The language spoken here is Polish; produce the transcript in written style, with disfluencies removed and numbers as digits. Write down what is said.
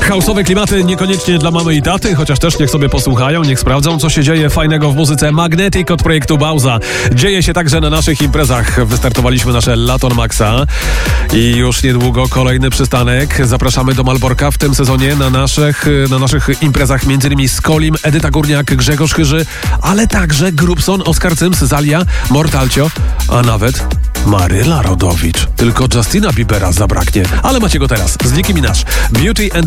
House'owe klimaty niekoniecznie dla mamy i taty, chociaż też niech sobie posłuchają, niech sprawdzą, co się dzieje fajnego w muzyce. Magnetic od projektu Bauza. Dzieje się także na naszych imprezach. Wystartowaliśmy nasze Laton Maxa i już niedługo kolejny przystanek. Zapraszamy do Malborka w tym sezonie na naszych imprezach, m.in. Skolim, Edyta Górniak, Grzegorz Chyży, ale także Grubson, Oskar Cyms, Zalia, Mortalcio, a nawet Maryla Rodowicz. Tylko Justina Biebera zabraknie, ale macie go teraz z Nicki Minaj. Beauty and